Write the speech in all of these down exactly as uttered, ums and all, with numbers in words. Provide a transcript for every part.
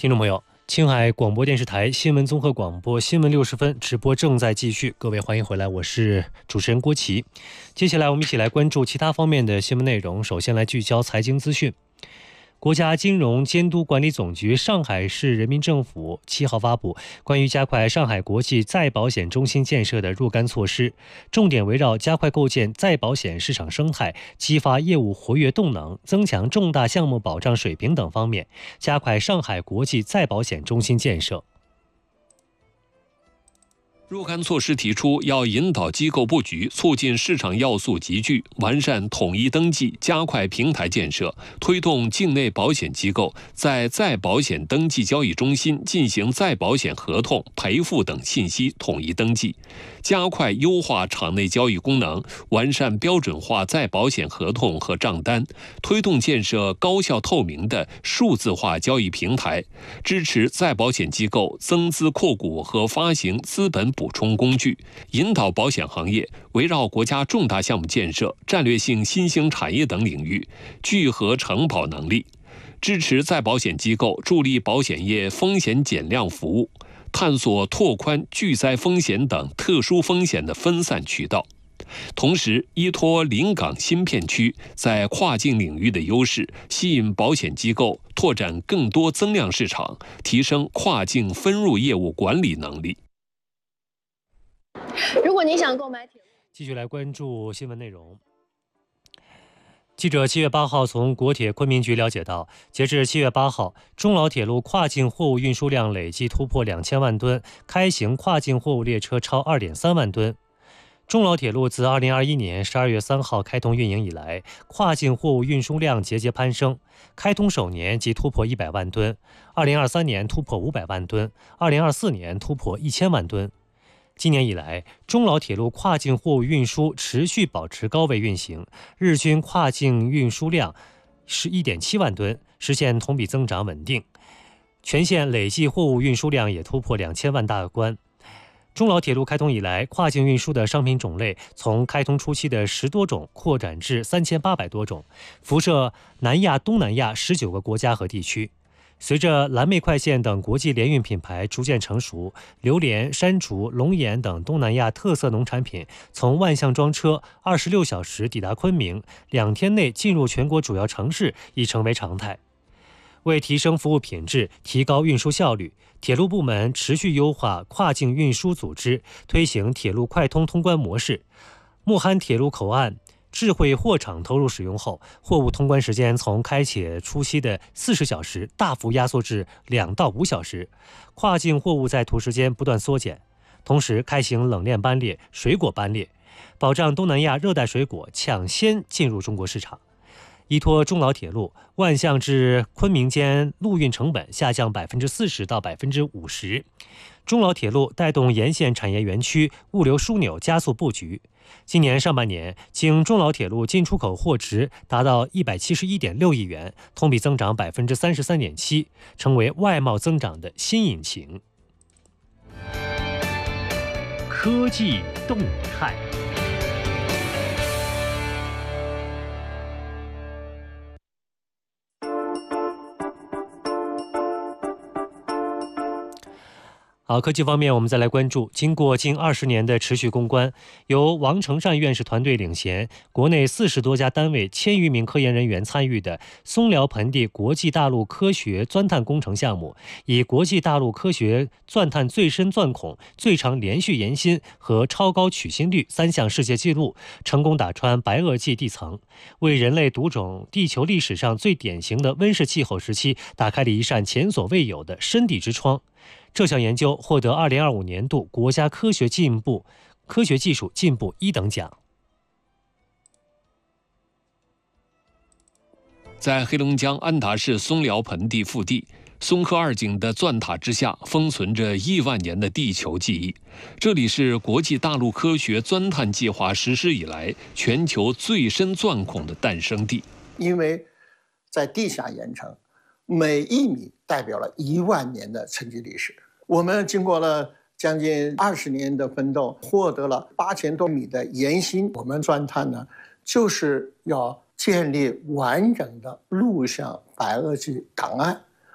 听众朋友，青海广播电视台新闻综合广播新闻六十分直播正在继续，各位欢迎回来，我是主持人郭琦。接下来我们一起来关注其他方面的新闻内容。首先来聚焦财经资讯。国家金融监督管理总局上海市人民政府七号发布关于加快上海国际再保险中心建设的若干措施，重点围绕加快构建再保险市场生态、激发业务活跃动能、增强重大项目保障水平等方面，加快上海国际再保险中心建设。 若干措施提出，要引导机构布局，促进市场要素集聚，完善统一登记，加快平台建设，推动境内保险机构在再保险登记交易中心进行再保险合同、赔付等信息统一登记，加快优化场内交易功能，完善标准化再保险合同和账单，推动建设高效透明的数字化交易平台，支持再保险机构增资扩股和发行资本补充工具，引导保险行业围绕国家重大项目建设、战略性新兴产业等领域聚合承保能力，支持再保险机构助力保险业风险减量服务，探索拓宽巨灾风险等特殊风险的分散渠道。同时，依托临港新片区在跨境领域的优势，吸引保险机构拓展更多增量市场，提升跨境分入业务管理能力。 如果你想购买铁路， 继续来关注新闻内容。记者七月八号从国铁昆明局了解到，截至七月八号，中老铁路跨境货物运输量累计突破两千万吨，开行跨境货物列车超二点三万吨。中老铁路自二零二一年十二月三号开通运营以来，跨境货物运输量节节攀升，开通首年即突破一百万吨，二零二三年突破五百万吨，二零二四年突破一千万吨。今年以来，中老铁路跨境货物运输持续保持高位运行，日均跨境运输量是 一点七万吨，实现同比增长稳定。全线累计货物运输量也突破两千万大关。中老铁路开通以来，跨境运输的商品种类从开通初期的十多种扩展至三千八百多种，辐射南亚、东南亚十九个国家和地区。随着蓝莓快线等国际联运品牌逐渐成熟，榴莲、山竹、龙眼等东南亚特色农产品从万象装车二十六小时抵达昆明，两天内进入全国主要城市已成为常态。为提升服务品质、提高运输效率，铁路部门持续优化跨境运输组织，推行铁路快通通关模式。木憨铁路口岸智慧货场投入使用后，货物通关时间从开启初期的四十小时大幅压缩至两到五小时，跨境货物在途时间不断缩减。同时开行冷链班列、水果班列，保障东南亚热带水果抢先进入中国市场。依托中老铁路，万象至昆明间陆运成本下降百分之四十到百分之五十。中老铁路带动沿线产业园区物流枢纽加速布局。今年上半年，经中老铁路进出口货值达到一百七十一点六亿元，同比增长百分之三十三点七，成为外贸增长的新引擎。 科技动态。 好，科技方面，我们再来关注，经过近二十年的持续攻关，由王成善院士团队领衔，国内四十多家单位、千余名科研人员参与的松辽盆地国际大陆科学钻探工程项目，以国际大陆科学钻探最深钻孔、最长连续延伸和超高取芯率三项世界纪录，成功打穿白垩纪地层，为人类读懂地球历史上最典型的温室气候时期打开了一扇前所未有的深地之窗。这项研究获得二零二五年度国家科学进步、科学技术进步一等奖。 在黑龙江安达市松辽盆地腹地，松科二井的钻塔之下封存着亿万年的地球记忆。这里是国际大陆科学钻探计划实施以来全球最深钻孔的诞生地。 因为在地下岩层，每一米代表了一万年的沉积历史。我们经过了将近二十年的奋斗，获得了八千多米的岩芯。我们钻探呢，就是要建立完整的录像白垩纪档案，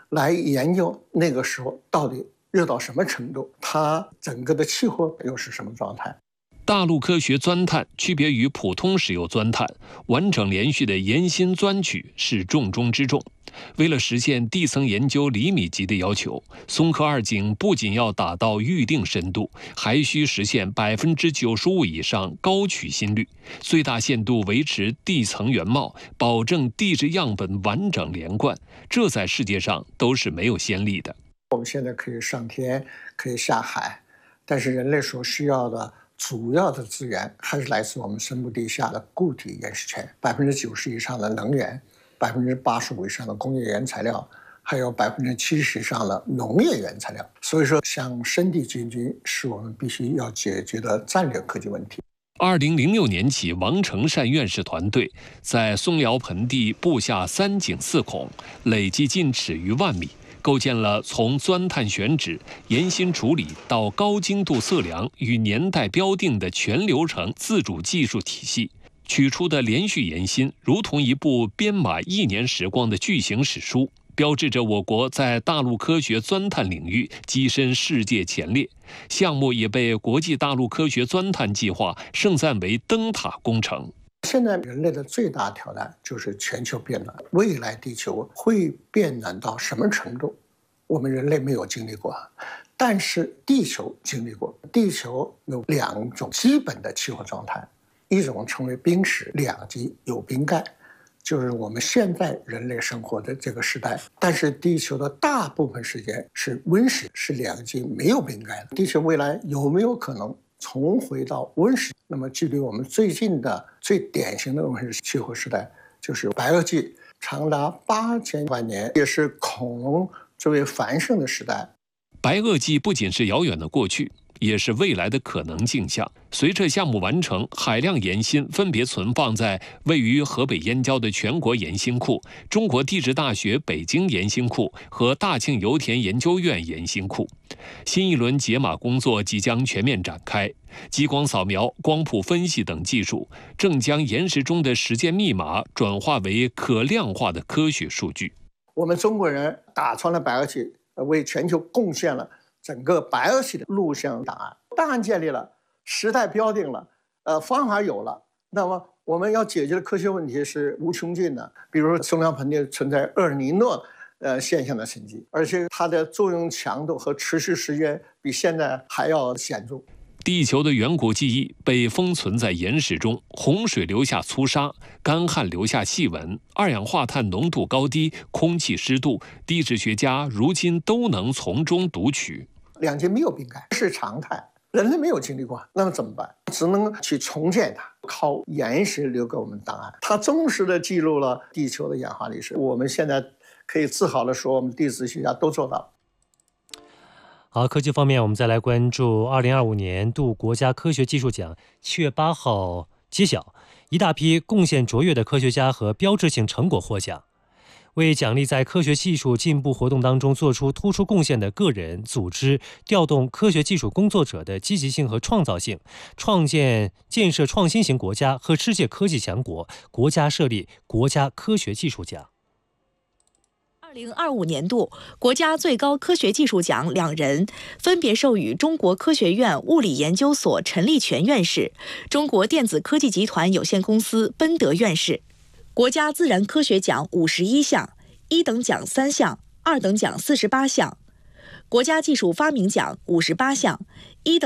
来研究那个时候到底热到什么程度，它整个的气候又是什么状态。 大陆科学钻探区别于普通石油钻探，完整连续的岩心钻取是重中之重。为了实现地层研究厘米级的要求，松科二井不仅要达到预定深度，还需实现百分之九十五以上高取芯率，最大限度维持地层原貌，保证地质样本完整连贯。这在世界上都是没有先例的。 我们现在可以上天，可以下海，但是人类所需要的主要的资源还是来自我们深部地下的固体岩石圈，百分之九十以上的能源，百分之八十五以上的工业原材料，还有百分之七十以上的农业原材料。所以说，向深地进军是我们必须要解决的战略科技问题。 二零零六年起，王成善院士团队在松辽盆地布下三井四孔，累计进尺逾万米。构建了从钻探选址、岩心处理到高精度测量与年代标定的全流程自主技术体系，取出的连续岩心如同一部编码一年时光的巨型史书，标志着我国在大陆科学钻探领域跻身世界前列。项目也被国际大陆科学钻探计划盛赞为灯塔工程。 现在人类的最大挑战就是全球变暖，未来地球会变暖到什么程度，我们人类没有经历过，但是地球经历过。地球有两种基本的气候状态，一种称为冰蚀，两极有冰盖，就是我们现在人类生活的这个时代。但是地球的大部分时间是温蚀，是两极没有冰盖的。地球未来有没有可能重回到温室？那么距离我们最近的最典型的温室气候时代就是白垩纪，长达八千万年，也是恐龙最为繁盛的时代。 白垩纪不仅是遥远的过去，也是未来的可能镜像。随着项目完成，海量岩心分别存放在位于河北燕郊的全国岩心库、中国地质大学北京岩心库和大庆油田研究院岩心库。新一轮解码工作即将全面展开，激光扫描、光谱分析等技术正将岩石中的时间密码转化为可量化的科学数据。 我们中国人打穿了白垩纪，为全球贡献了整个白垩纪的录像档案，档案建立了，时代标定了，呃，方法有了，那么我们要解决的科学问题是无穷尽的。比如说松辽盆地存在厄尔尼诺呃现象的沉积，而且它的作用强度和持续时间比现在还要显著。 地球的远古记忆被封存在岩石中，洪水留下粗沙，干旱留下细纹，二氧化碳浓度高低、空气湿度，地质学家如今都能从中读取。 两极没有冰盖是常态，人类没有经历过，那么怎么办？只能去重建它，靠岩石留给我们档案。它忠实地记录了地球的演化历史，我们现在可以自豪地说，我们地质学家都做到了。 好，科技方面，我们再来关注二零二五年度国家科学技术奖七月八号揭晓，一大批贡献卓越的科学家和标志性成果获奖。为奖励在科学技术进步活动当中做出突出贡献的个人、组织，调动科学技术工作者的积极性和创造性，创建建设创新型国家和世界科技强国，国家设立国家科学技术奖。 二零二五年度国家最高科学技术奖两人分别授予中国科学院物理研究所陈立全院士、中国电子科技集团有限公司奔德院士。国家自然科学奖五十一项，一等奖三项，二等奖四十八项；国家技术发明奖五十八项，一等